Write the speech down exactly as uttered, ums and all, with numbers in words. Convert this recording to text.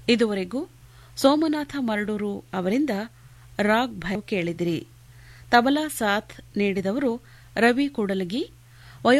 ಇದುವರೆಗೂ ಸೋಮನಾಥ ಮರಡೂರು ಅವರಿಂದ ರಾಗ್ ಭೈರವ್ ಕೇಳಿದಿರಿ. ತಬಲಾ ಸಾಥ್ ನೀಡಿದವರು ರವಿ ಕೂಡಲಗಿ.